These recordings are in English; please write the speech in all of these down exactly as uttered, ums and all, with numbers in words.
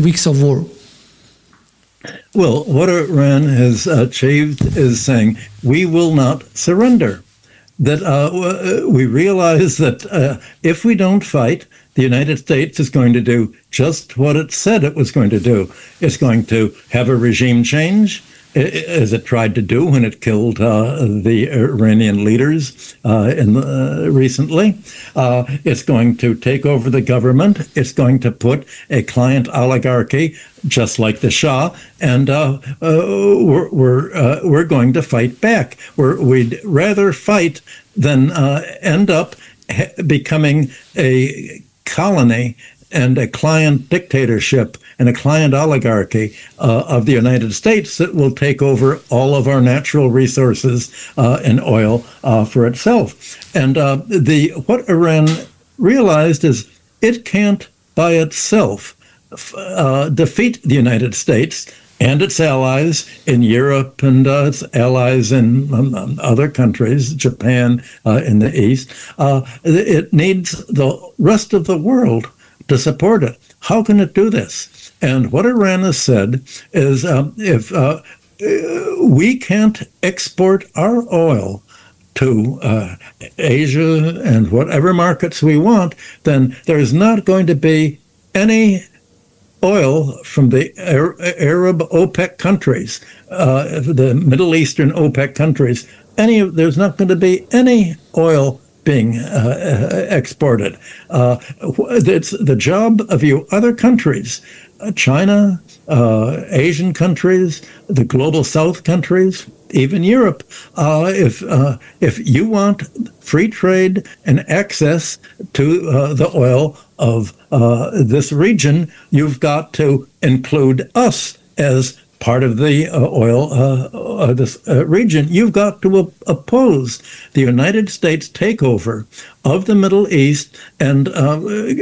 weeks of war? Well, what Iran has achieved is saying, we will not surrender. That uh, we realize that uh, if we don't fight, the United States is going to do just what it said it was going to do. It's going to have a regime change, as it tried to do when it killed uh, the Iranian leaders uh, in the, uh, recently. Uh, it's going to take over the government. It's going to put a client oligarchy, just like the Shah, and uh, uh, we're we're, uh, we're going to fight back. We're, we'd rather fight than uh, end up ha- becoming a colony and a client dictatorship and a client oligarchy uh, of the United States that will take over all of our natural resources uh, and oil uh, for itself. And uh, the what Iran realized is it can't by itself uh, defeat the United States and its allies in Europe and uh, its allies in um, other countries, Japan uh, in the East. Uh, it needs the rest of the world to support it. How can it do this? And what Iran has said is um, if uh, we can't export our oil to uh, Asia and whatever markets we want, then there's not going to be any oil from the Arab OPEC countries, uh, the Middle Eastern OPEC countries. Any, there's not going to be any oil being uh, exported. Uh, it's the job of you other countries, uh, China, uh, Asian countries, the global South countries, even Europe. Uh, if uh, if you want free trade and access to uh, the oil of uh, this region, you've got to include us as part of the uh, oil uh, uh, this uh, region. You've got to op- oppose the United States takeover of the Middle East, and uh,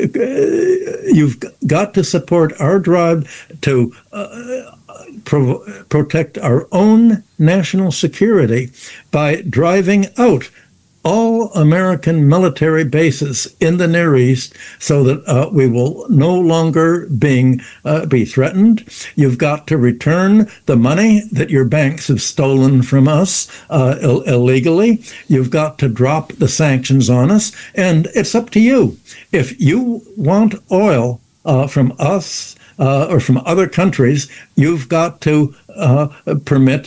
you've got to support our drive to uh, pro- protect our own national security by driving out all American military bases in the Near East so that uh, we will no longer being uh, be threatened. You've got to return the money that your banks have stolen from us uh, Ill- illegally. You've got to drop the sanctions on us, and it's up to you. If you want oil uh, from us uh, or from other countries, you've got to uh, permit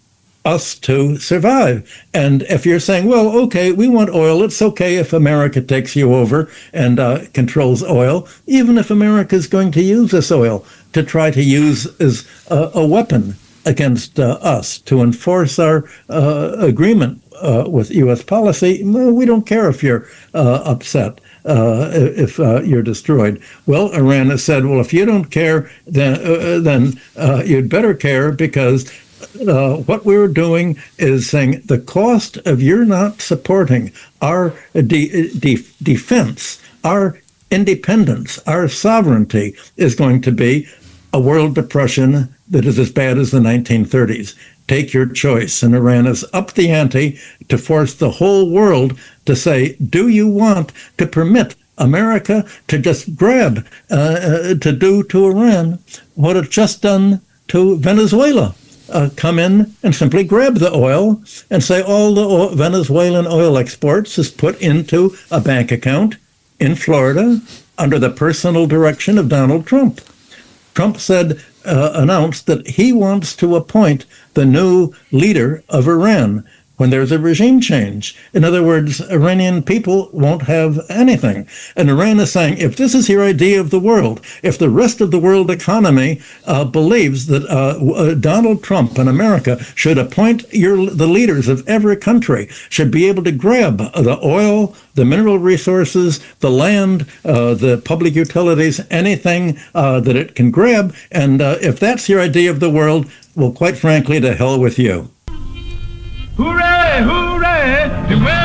us to survive. And if you're saying, well, okay, we want oil, it's okay if America takes you over and uh, controls oil, even if America is going to use this oil to try to use as a, a weapon against uh, us to enforce our uh, agreement uh, with U S policy, well, we don't care if you're uh, upset. Uh, if uh, you're destroyed. Well, Iran has said, well, if you don't care, then uh, then uh, you'd better care, because Uh, what we were doing is saying the cost of your not supporting our de- de- defense, our independence, our sovereignty is going to be a world depression that is as bad as the nineteen thirties. Take your choice. And Iran has upped the ante to force the whole world to say, do you want to permit America to just grab, uh, uh, to do to Iran what it's just done to Venezuela? Uh, come in and simply grab the oil and say all the oil, Venezuelan oil exports is put into a bank account in Florida under the personal direction of Donald Trump. Trump said, uh, announced that he wants to appoint the new leader of Iran when there's a regime change. In other words, Iranian people won't have anything. And Iran is saying, if this is your idea of the world, if the rest of the world economy uh, believes that uh, uh, Donald Trump and America should appoint your, the leaders of every country, should be able to grab the oil, the mineral resources, the land, uh, the public utilities, anything uh, that it can grab, and uh, if that's your idea of the world, well, quite frankly, to hell with you. Hooray, hooray,